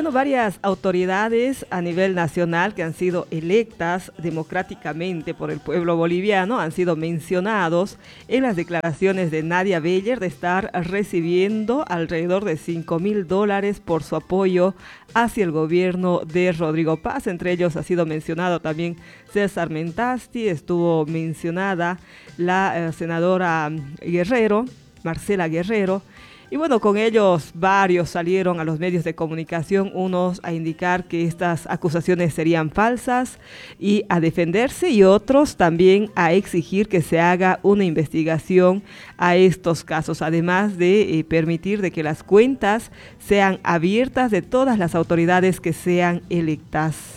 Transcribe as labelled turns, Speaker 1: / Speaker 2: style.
Speaker 1: bueno, varias autoridades a nivel nacional que han sido electas democráticamente por el pueblo boliviano han sido mencionados en las declaraciones de Nadia Beller de estar recibiendo alrededor de $5.000 por su apoyo hacia el gobierno de Rodrigo Paz. Entre ellos ha sido mencionado también César Mentasti, estuvo mencionada la senadora Guerrero, Marcela Guerrero. Y bueno, con ellos varios salieron a los medios de comunicación, unos a indicar que estas acusaciones serían falsas y a defenderse, y otros también a exigir que se haga una investigación a estos casos, además de permitir de que las cuentas sean abiertas de todas las autoridades que sean electas.